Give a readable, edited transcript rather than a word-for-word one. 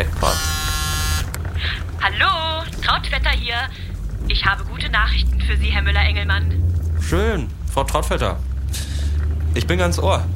Jackpot. Hallo, Trautvetter hier. Ich habe gute Nachrichten für Sie, Herr Müller-Engelmann. Schön, Frau Trautvetter. Ich bin ganz Ohr.